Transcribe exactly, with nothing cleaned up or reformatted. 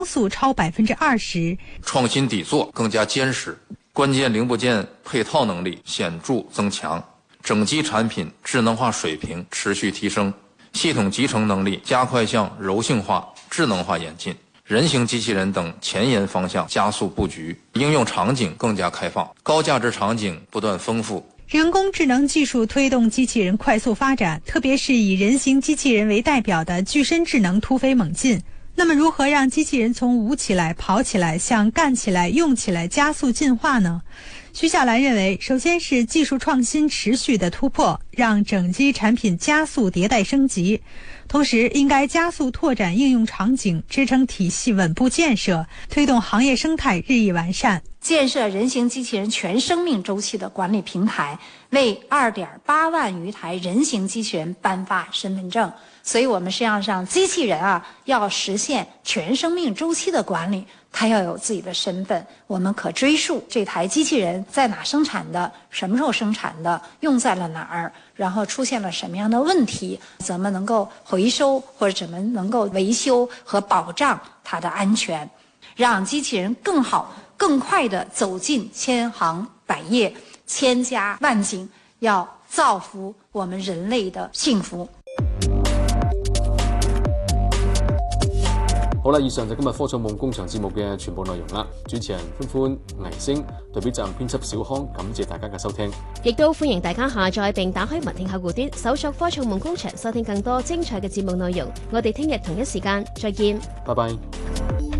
速超百分之二十， 创新底座更加坚实，关键零部件配套能力显著增强，整机产品智能化水平持续提升，系统集成能力加快向柔性化、智能化演进，人形机器人等前沿方向加速布局，应用场景更加开放，高价值场景不断丰富。 人工智能技术推动机器人快速发展，特别是以人形机器人为代表的具身智能突飞猛进。那么如何让机器人从舞起来、跑起来向干起来、用起来加速进化呢？徐小兰认为，首先是技术创新持续的突破，让整机产品加速迭代升级，同时应该加速拓展应用场景，支撑体系稳步建设，推动行业生态日益完善， 建设人形机器人全生命周期的管理平台，为 二点八万余台人形机器人颁发身份证。所以我们实际上让机器人啊，要实现全生命周期的管理，它要有自己的身份，我们可追溯这台机器人在哪生产的，什么时候生产的，用在了哪儿，然后出现了什么样的问题，怎么能够回收，或者怎么能够维修和保障它的安全，让机器人更好更快地走进千行百业、千家万景，要造福我们人类的幸福。 好啦，以上就今日科創夢工場節目嘅全部內容啦。主持人歡歡、倪星，代表站編輯小康，感謝大家嘅收聽。 亦都歡迎大家下載並打開文聽客戶端，搜索科創夢工場，收聽更多精彩嘅節目內容。我哋聽日同一時間再見。 拜拜。